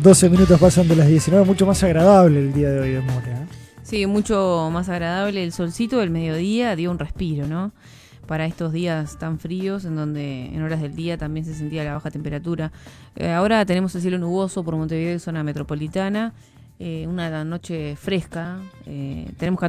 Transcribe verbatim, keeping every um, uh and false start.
doce minutos pasan de las diecinueve, mucho más agradable el día de hoy de Mora. ¿eh? Sí, mucho más agradable. El solcito del mediodía dio un respiro, ¿no? Para estos días tan fríos, en donde en horas del día también se sentía la baja temperatura. Eh, ahora tenemos el cielo nuboso por Montevideo y zona metropolitana. Eh, una noche fresca. Eh, tenemos